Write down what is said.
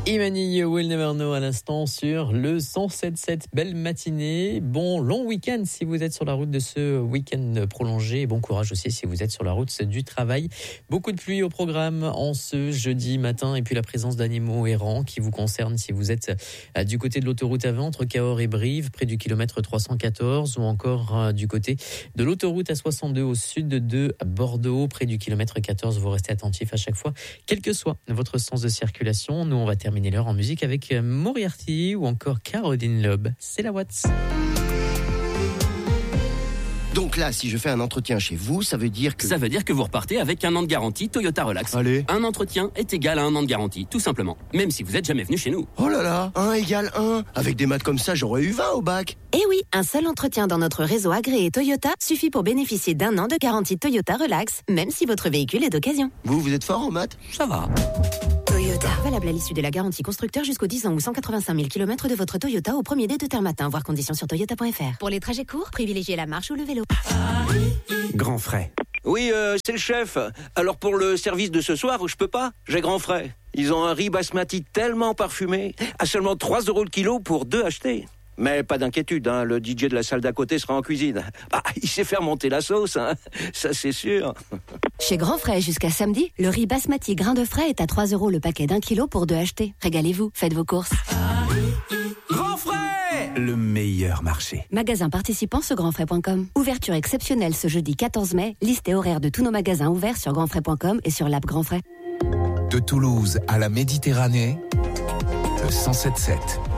Imani Will Never Know à l'instant sur le 107.7. Belle matinée, bon long week-end si vous êtes sur la route de ce week-end prolongé et bon courage aussi si vous êtes sur la route du travail. Beaucoup de pluie au programme en ce jeudi matin et puis la présence d'animaux errants qui vous concerne si vous êtes du côté de l'autoroute A20 entre Cahors et Brive près du kilomètre 314 ou encore du côté de l'autoroute A62 au sud de Bordeaux près du kilomètre 14. Vous restez attentifs à chaque fois quel que soit votre sens de circulation. Nous on va terminer l'heure en musique avec Moriarty ou encore Caroline Loeb. C'est la Watts. Donc là, si je fais un entretien chez vous, ça veut dire que... Ça veut dire que vous repartez avec 1 an de garantie Toyota Relax. Allez. Un entretien est égal à 1 an de garantie, tout simplement. Même si vous n'êtes jamais venu chez nous. Oh là là, 1 égale 1. Avec des maths comme ça, j'aurais eu 20 au bac. Eh oui, un seul entretien dans notre réseau agréé Toyota suffit pour bénéficier d'1 an de garantie Toyota Relax, même si votre véhicule est d'occasion. Vous êtes fort en maths? Ça va. Toyota. Valable à l'issue de la garantie constructeur jusqu'aux 10 ans ou 185 000 km de votre Toyota au premier dé de terre matin. Voir conditions sur toyota.fr. Pour les trajets courts, privilégiez la marche ou le vélo. Grand frais. Oui, c'est le chef. Alors pour le service de ce soir, je peux pas. J'ai grand frais. Ils ont un riz basmati tellement parfumé, à seulement 3 € le kilo pour 2 achetés. Mais pas d'inquiétude, hein, le DJ de la salle d'à côté sera en cuisine. Bah, il sait faire monter la sauce, hein, ça c'est sûr. Chez Grand Frais, jusqu'à samedi, le riz basmati grain de frais est à 3 € le paquet d'1 kilo pour 2 achetés. Régalez-vous, faites vos courses. Grand frais, le meilleur marché. Magasin participant sur grandfrais.com. Ouverture exceptionnelle ce jeudi 14 mai. Liste et horaire de tous nos magasins ouverts sur grandfrais.com et sur l'app Grand Frais. De Toulouse à la Méditerranée, le 107.7.